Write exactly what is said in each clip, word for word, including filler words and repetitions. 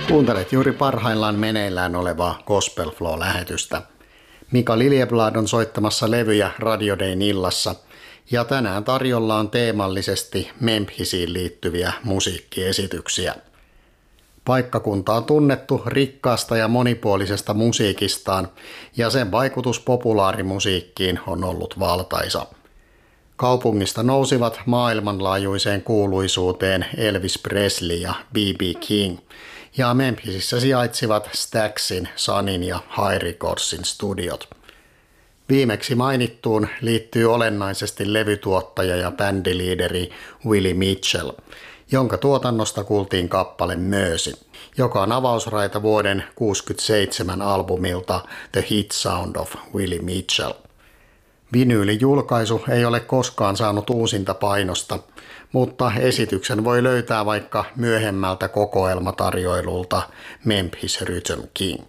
Kuuntelet juuri parhaillaan meneillään olevaa Gospel Flow-lähetystä. Mika Liljeblad on soittamassa levyjä Radio Dayn illassa ja tänään tarjolla on teemallisesti Memphisiin liittyviä musiikkiesityksiä. Paikkakunta on tunnettu rikkaasta ja monipuolisesta musiikistaan ja sen vaikutus populaarimusiikkiin on ollut valtaisa. Kaupungista nousivat maailmanlaajuiseen kuuluisuuteen Elvis Presley ja B B King, ja Memphisissä sijaitsivat Staxin, Sunin ja Hi Recordsin studiot. Viimeksi mainittuun liittyy olennaisesti levytuottaja ja bändiliideri Willie Mitchell, jonka tuotannosta kuultiin kappale Mercy, joka on avausraita vuoden kuusikymmentäseitsemän albumilta The Hit Sound of Willie Mitchell. Vinyylijulkaisu ei ole koskaan saanut uusinta painosta, mutta esityksen voi löytää vaikka myöhemmältä kokoelmatarjoilulta Memphis Rhythm King.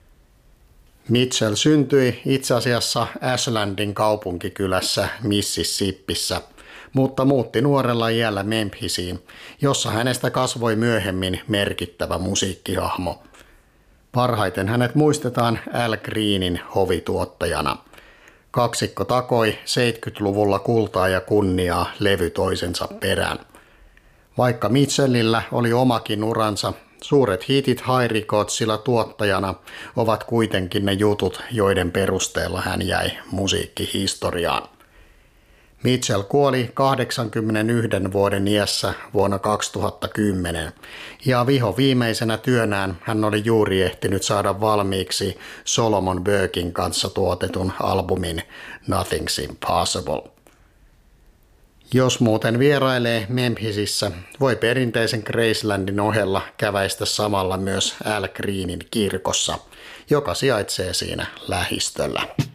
Mitchell syntyi itse asiassa Ashlandin kaupunkikylässä Mississippissä, mutta muutti nuorella iällä Memphisiin, jossa hänestä kasvoi myöhemmin merkittävä musiikkihahmo. Parhaiten hänet muistetaan Al Greenin hovituottajana. Kaksikko takoi seitsemänkymmentäluvulla kultaa ja kunniaa levy toisensa perään. Vaikka Mitchellillä oli omakin uransa, suuret hitit Hi Recordsilla tuottajana ovat kuitenkin ne jutut, joiden perusteella hän jäi musiikkihistoriaan. Mitchell kuoli kahdeksankymmentäyhden vuoden iässä vuonna kaksituhattakymmenen ja viho viimeisenä työnään hän oli juuri ehtinyt saada valmiiksi Solomon Burken kanssa tuotetun albumin Nothing's Impossible. Jos muuten vierailee Memphisissä, voi perinteisen Gracelandin ohella käväistä samalla myös Al Greenin kirkossa, joka sijaitsee siinä lähistöllä.